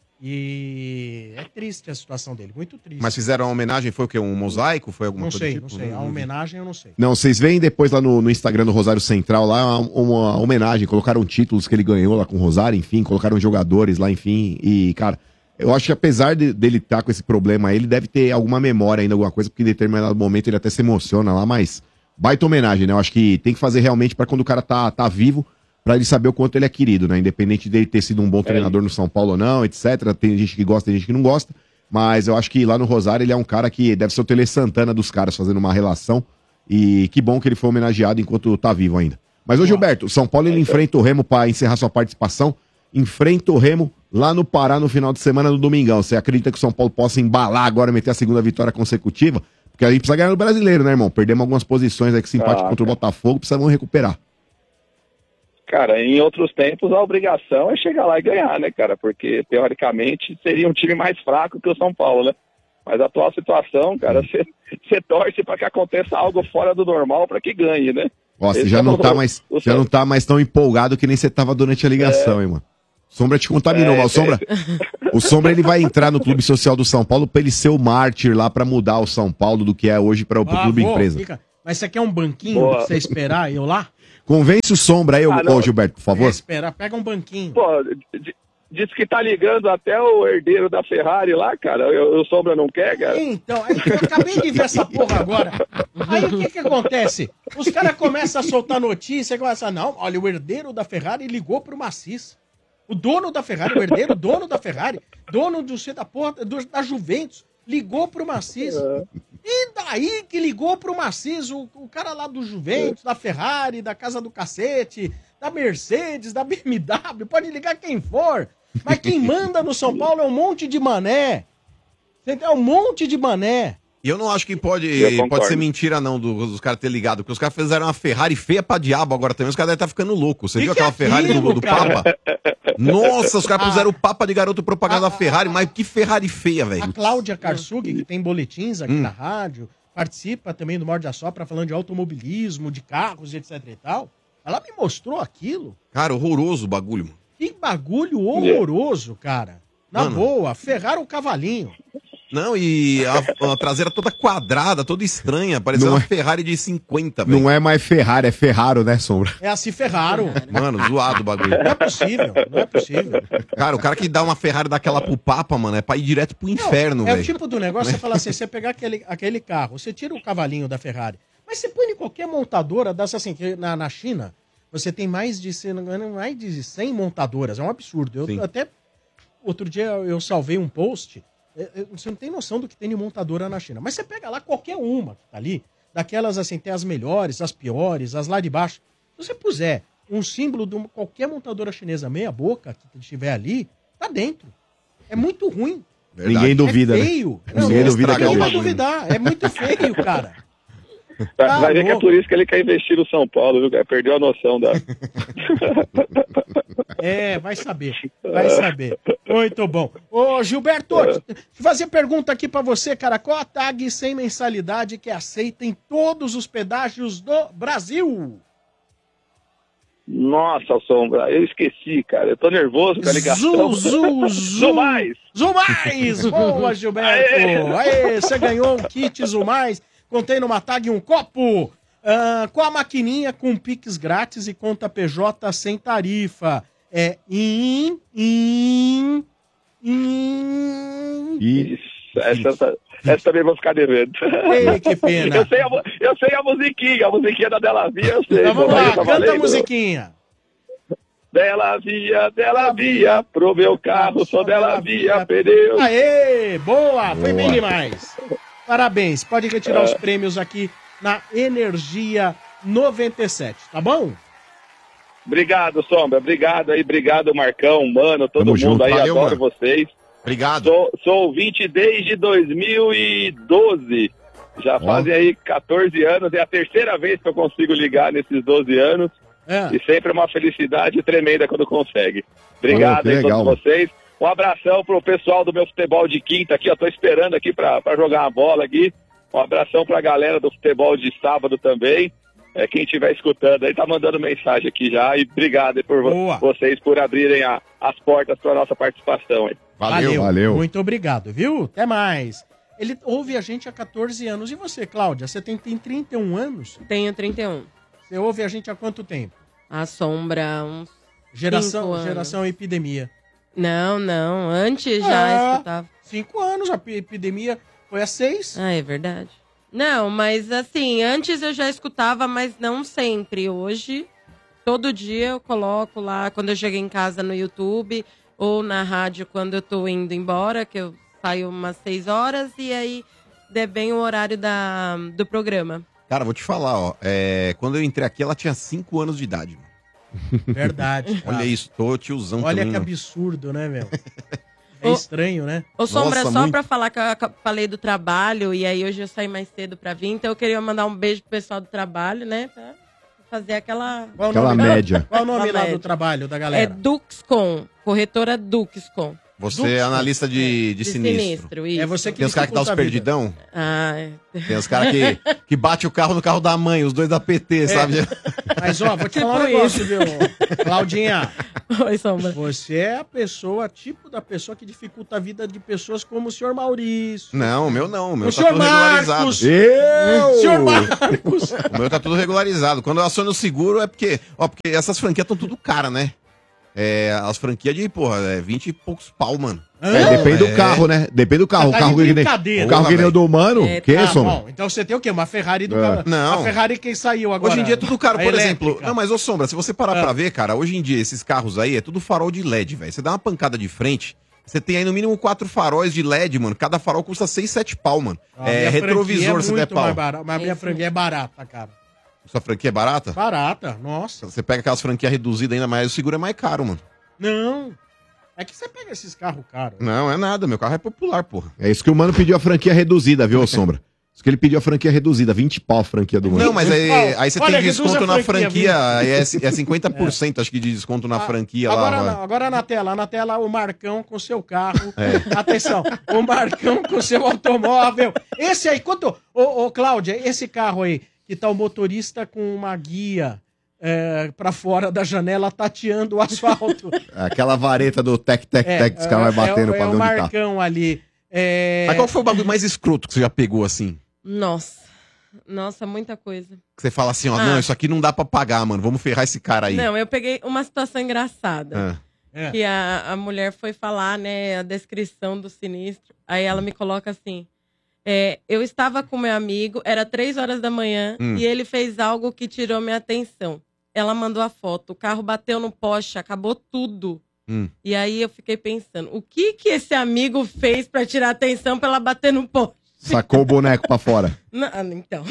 E é triste a situação dele, muito triste. Mas fizeram uma homenagem, foi o quê? Um mosaico? Foi alguma coisa do tipo? Não sei. A homenagem eu não sei. Não, vocês veem depois lá no Instagram do Rosário Central, lá uma homenagem, colocaram títulos que ele ganhou lá com o Rosário, enfim, colocaram jogadores lá, enfim, e, cara, eu acho que apesar dele estar com esse problema aí, ele deve ter alguma memória ainda, alguma coisa, porque em determinado momento ele até se emociona lá, mas baita homenagem, né? Eu acho que tem que fazer realmente pra quando o cara tá vivo, pra ele saber o quanto ele é querido, né? Independente dele ter sido um bom treinador no São Paulo ou não, etc. Tem gente que gosta, tem gente que não gosta, mas eu acho que lá no Rosário ele é um cara que deve ser o Tele Santana dos caras, fazendo uma relação, e que bom que ele foi homenageado enquanto tá vivo ainda. Mas, ô Gilberto, o São Paulo ele enfrenta o Remo pra encerrar sua participação, enfrenta o Remo lá no Pará no final de semana, no Domingão. Você acredita que o São Paulo possa embalar agora, meter a segunda vitória consecutiva? Porque a gente precisa ganhar no Brasileiro, né, irmão? Perdemos algumas posições aí que se empate contra o Botafogo, precisamos recuperar. Cara, em outros tempos a obrigação é chegar lá e ganhar, né, cara? Porque, teoricamente, seria um time mais fraco que o São Paulo, né? Mas a atual situação, cara, você torce para que aconteça algo fora do normal para que ganhe, né? Ó, você já não tá mais tão empolgado que nem você tava durante a ligação, hein, mano. Sombra te contaminou, mas o Sombra ele vai entrar no Clube Social do São Paulo pra ele ser o mártir lá pra mudar o São Paulo do que é hoje pro Clube Empresa. Mas você quer um banquinho pra você esperar eu lá? Convence o Sombra aí, ô Gilberto, por favor. Esperar, pega um banquinho. Pô, diz que tá ligando até o herdeiro da Ferrari lá, cara. O Sombra não quer, cara. Então, eu acabei de ver essa porra agora. Aí o que acontece? Os caras começam a soltar notícia e começam, não, olha, o herdeiro da Ferrari ligou pro Maciço. O dono da Ferrari, o herdeiro, dono da Ferrari, dono da Juventus, ligou pro Maciço. E daí que ligou pro Maciço, o cara lá do Juventus, da Ferrari, da Casa do Cacete, da Mercedes, da BMW, pode ligar quem for. Mas quem manda no São Paulo é um monte de mané. Você tem um monte de mané. E eu não acho que pode ser mentira, não, dos caras terem ligado, porque os caras fizeram uma Ferrari feia pra diabo agora também, os caras devem estar ficando loucos. Você viu aquela Ferrari do Papa? Nossa, os caras puseram o Papa de garoto propaganda da Ferrari, mas que Ferrari feia, velho. A Cláudia Karsug, que tem boletins aqui na rádio, participa também do Morde a Sopra falando de automobilismo, de carros, etc e tal. Ela me mostrou aquilo. Cara, horroroso o bagulho, mano. Que bagulho horroroso, cara. Na boa, ferraram o cavalinho. Não, e a traseira toda quadrada, toda estranha, parecia uma Ferrari de 50, velho. Não é mais Ferrari, é Ferraro, né, Sombra? É assim, ferraram. Mano, zoado o bagulho. Não é possível, não é possível. Cara, o cara que dá uma Ferrari daquela pro Papa, mano, é pra ir direto pro inferno, velho. É o tipo do negócio, você fala assim, você pegar aquele carro, você tira o cavalinho da Ferrari, mas você põe em qualquer montadora, dessa assim, na China, você tem mais de 100 montadoras, é um absurdo. Outro dia eu salvei um post. Você não tem noção do que tem de montadora na China. Mas você pega lá qualquer uma que tá ali, daquelas assim, tem as melhores, as piores, as lá de baixo. Se você puser um símbolo de qualquer montadora chinesa meia boca que estiver ali, tá dentro. É muito ruim. Verdade. Ninguém duvida, é feio. Né? Ninguém duvida que é vai duvidar. É muito feio, cara. Vai ver que é por isso que ele quer investir no São Paulo, viu? Perdeu a noção da... Vai saber. Muito bom. Ô, Gilberto, deixa eu fazer pergunta aqui pra você, cara. Qual a tag sem mensalidade que é aceita em todos os pedágios do Brasil? Nossa, Sombra, eu esqueci, cara. Eu tô nervoso com a ligação. Zumais! Zumais! Boa, Gilberto! Aê, você ganhou um kit Zumais. Contém numa tag um copo com a maquininha com Pix grátis e conta PJ sem tarifa. É Essa também vou ficar devendo. Ei, que pena. Eu sei a musiquinha da Della Via, eu sei. Então vamos lá, canta a musiquinha. Della Via, pro meu carro, só Della Via, pneus. Aê, boa, foi bem demais. Parabéns, pode retirar os prêmios aqui na Energia 97, tá bom? Obrigado, Sombra, obrigado, Marcão, mano, todo Tamo mundo junto. aí, Valeu, adoro mano. vocês. Obrigado. Sou ouvinte desde 2012, já fazem aí 14 anos, é a terceira vez que eu consigo ligar nesses 12 anos, e sempre é uma felicidade tremenda quando consegue. Obrigado a todos vocês. Um abração pro pessoal do meu futebol de quinta aqui, eu tô esperando aqui pra jogar uma bola aqui. Um abração pra galera do futebol de sábado também. Quem estiver escutando aí tá mandando mensagem aqui já. E obrigado por vocês por abrirem as portas pra nossa participação aí. Valeu. Muito obrigado, viu? Até mais. Ele ouve a gente há 14 anos. E você, Cláudia? Você tem 31 anos? Tenho 31. Você ouve a gente há quanto tempo? A Sombra, uns Geração Epidemia. Não. Antes já escutava. 5 anos, a epidemia foi há 6. Ah, é verdade. Não, mas assim, antes eu já escutava, mas não sempre. Hoje, todo dia eu coloco lá, quando eu chego em casa no YouTube, ou na rádio quando eu tô indo embora, que eu saio umas 6 horas, e aí é bem o horário do programa. Cara, vou te falar, ó. Quando eu entrei aqui, ela tinha 5 anos de idade. Verdade. Olha isso, tô tiozão. Olha também, que absurdo, né, meu? É estranho, né? Ô, Sombra, só pra falar que eu falei do trabalho, e aí hoje eu saí mais cedo pra vir, então eu queria mandar um beijo pro pessoal do trabalho, né? Pra fazer aquela média. Qual o nome lá do trabalho da galera? É Duxcom, corretora Duxcom. Você é analista de sinistro. Isso. É você que Tem os caras que dão os dificulta a vida. perdidão. Ah, é. Tem os caras que bate o carro no carro da mãe, os dois da PT, sabe? Mas, ó, vou te falar um negócio, viu? Claudinha, Oi, Sombra. você é a pessoa, tipo da pessoa que dificulta a vida de pessoas como o senhor Maurício. Não, o meu não. O meu O tá senhor tudo regularizado. Marcos. Eu! Senhor Marcos. O meu tá tudo regularizado. Quando eu aciono o seguro é porque essas franquias estão tudo caras, né? As franquias de, 20 e poucos pau, mano. Depende do carro, né? Depende do carro. Tá O carro de que nem, brincadeira. o carro que nem o do Mano. Que Tá Sombra? bom, então você tem o quê? Uma Ferrari do É. cara. Não. A Ferrari que saiu agora. Hoje em dia é tudo caro, A por elétrica. exemplo. Não, mas ô Sombra, se você parar pra ver, cara, hoje em dia esses carros aí é tudo farol de LED, velho. Você dá uma pancada de frente, você tem aí no mínimo 4 faróis de LED, mano. Cada farol custa 6, 7 pau, mano. A minha Retrovisor, franquia se der muito pau. mais barata, mas a minha franquia é barata, cara. Sua franquia é barata? Barata, nossa. Você pega aquelas franquias reduzidas ainda, mas o seguro é mais caro, mano. Não. É que você pega esses carros caros. Não, é nada. Meu carro é popular, porra. É isso que o Mano pediu a franquia reduzida, viu, ô Sombra? Isso que ele pediu a franquia reduzida, 20 pau a franquia do Mano. Não, mas aí você Olha, tem desconto reduz a na franquia, franquia, aí é 50%, acho que, de desconto na franquia Agora, lá. não, agora na tela o Marcão com seu carro. Atenção, o Marcão com seu automóvel. Esse aí, quanto. Ô, Cláudia, esse carro aí, que tá o motorista com uma guia pra fora da janela tateando o asfalto. Aquela vareta do tec-tec-tec que os caras vai batendo pra é ver o onde tá. Marcão ali. Mas qual foi o bagulho mais escroto que você já pegou assim? Nossa, muita coisa. Que você fala assim, ó, não, isso aqui não dá pra pagar, mano, vamos ferrar esse cara aí. Não, eu peguei uma situação engraçada. Que a mulher foi falar, né, a descrição do sinistro. Aí ela me coloca assim, eu estava com meu amigo, era 3 horas da manhã, e ele fez algo que tirou minha atenção. Ela mandou a foto, o carro bateu no poste, acabou tudo. E aí eu fiquei pensando, o que esse amigo fez pra tirar a atenção pra ela bater no poste? Sacou o boneco pra fora. Não, então.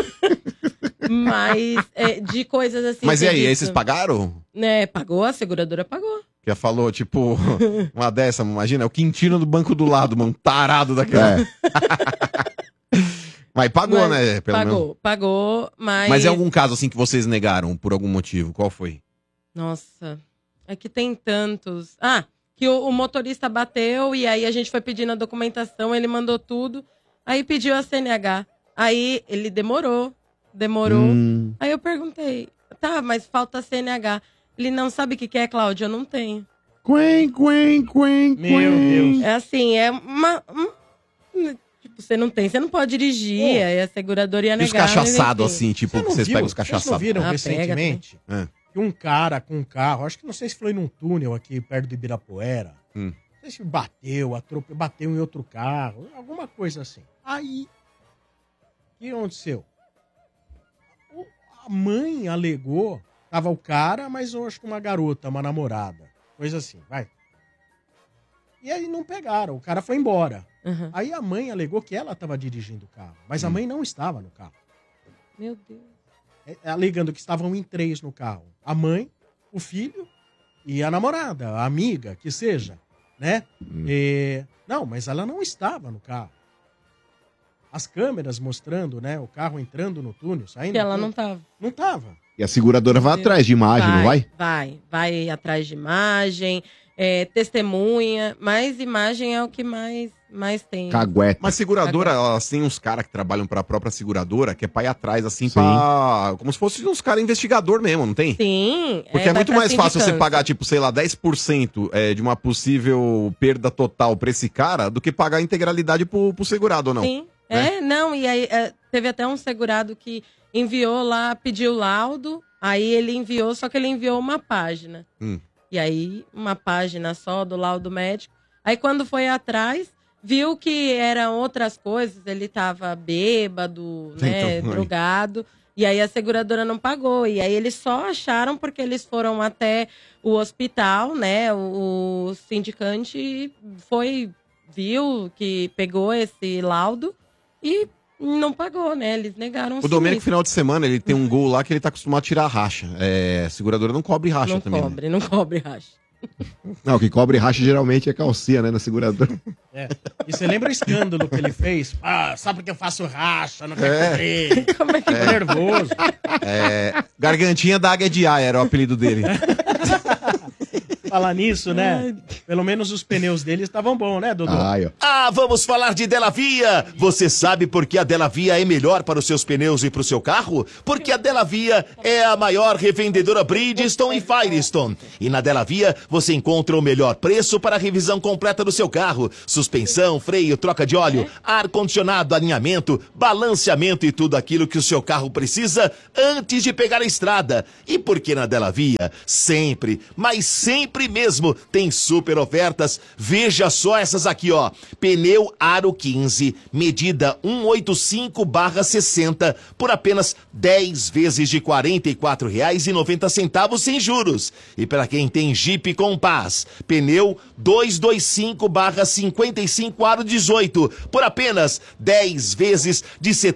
Mas de coisas assim... Mas e aí, dito, vocês pagaram? Né, pagou, a seguradora pagou. Que ela falou, tipo, uma dessa, imagina, é o Quintino do banco do lado, mano, tarado daquela. Mas pagou, né? Pagou, mas... Mas é algum caso, assim, que vocês negaram por algum motivo? Qual foi? Nossa, é que tem tantos. Que o motorista bateu e aí a gente foi pedindo a documentação, ele mandou tudo, aí pediu a CNH. Aí ele demorou. Aí eu perguntei, tá, mas falta a CNH. Ele não sabe o que é, Cláudia? Eu não tenho. Meu Deus. É assim, é uma... Tipo, você não tem, você não pode dirigir, aí a seguradora ia negar. E os cachaçados, mas enfim. assim, tipo, que vocês pegam os Vocês cachaçados? não viram Ah, recentemente pega que um cara com um carro, acho que não sei se foi num túnel aqui perto do Ibirapuera, não sei se bateu em outro carro, alguma coisa assim. Aí, o que aconteceu? A mãe alegou, tava o cara, mas eu acho que uma garota, uma namorada, coisa assim, vai. E aí não pegaram, o cara foi embora. Aí a mãe alegou que ela estava dirigindo o carro, mas a mãe não estava no carro. Meu Deus. Alegando que estavam em 3 no carro. A mãe, o filho e a namorada, a amiga, que seja, né? Não, mas ela não estava no carro. As câmeras mostrando, né, o carro entrando no túnel, saindo. Que ela não tava. Não tava. E a seguradora vai atrás de imagem, não vai? Vai atrás de imagem, testemunha, mas imagem é o que mais tem. Cagueta. Mas seguradora, elas têm uns caras que trabalham pra própria seguradora, que é pra ir atrás, assim, pra... Como se fosse uns caras investigador mesmo, não tem? Sim. Porque é muito vai pra mais fácil você sindicância. pagar, tipo, sei lá, 10% de uma possível perda total pra esse cara, do que pagar a integralidade pro segurado, ou não? Sim. Né? Não, e aí teve até um segurado que enviou lá, pediu laudo, aí ele enviou, só que ele enviou uma página. E aí, uma página só do laudo médico. Aí quando foi atrás, viu que eram outras coisas, ele tava bêbado, né, Então, drogado, e aí a seguradora não pagou. E aí eles só acharam porque eles foram até o hospital, né, o sindicante viu que pegou esse laudo e não pagou, né, eles negaram O Domênico, final de semana, ele tem um gol lá que ele tá acostumado a tirar racha. A seguradora não cobre racha não também. Né? Não cobre racha. Não, o que cobre racha geralmente é calcinha, né, na seguradora. E você lembra o escândalo que ele fez? Só porque eu faço racha, não quero cobrir. Como é que Tô nervoso. Gargantinha da Águia de Aia era o apelido dele. Falar nisso, né? Pelo menos os pneus deles estavam bons, né, Dodô? Vamos falar de Delavia. Você sabe por que a Delavia é melhor para os seus pneus e para o seu carro? Porque a Delavia é a maior revendedora Bridgestone e Firestone. E na Delavia você encontra o melhor preço para a revisão completa do seu carro. Suspensão, freio, troca de óleo, ar-condicionado, alinhamento, balanceamento e tudo aquilo que o seu carro precisa antes de pegar a estrada. E porque na Delavia sempre, mas sempre mesmo, tem super ofertas. Veja só essas aqui, ó. Pneu Aro 15, medida 185/60, por apenas 10 vezes de R$ 44,90 sem juros. E para quem tem Jeep Compass, pneu 225/55 Aro 18, por apenas 10 vezes de R$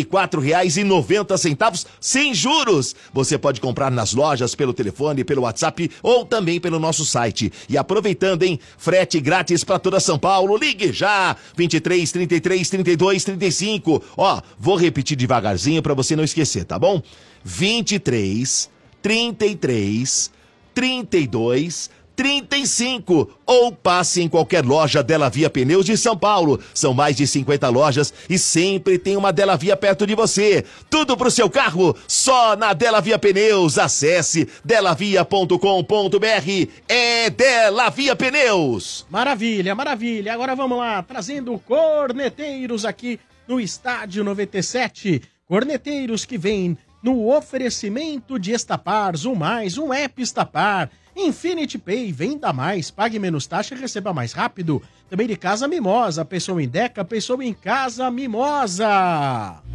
74,90 sem juros. Você pode comprar nas lojas, pelo telefone, pelo WhatsApp ou também pelo nosso site. E aproveitando, hein? Frete grátis para toda São Paulo. Ligue já! 23 33 32 35. Ó, vou repetir devagarzinho para você não esquecer, tá bom? 23 33 32 35, ou passe em qualquer loja Delavia Pneus de São Paulo. São mais de 50 lojas e sempre tem uma Delavia perto de você. Tudo pro seu carro, só na Delavia Pneus. Acesse delavia.com.br. É Delavia Pneus. Maravilha, maravilha. Agora vamos lá, trazendo corneteiros aqui no Estádio 97. Corneteiros que vêm no oferecimento de Estapar, Zoom Mais, um app Estapar. Infinity Pay, venda mais, pague menos taxa e receba mais rápido. Também de Casa Mimosa, pessoa em Deca, pessoa em Casa Mimosa.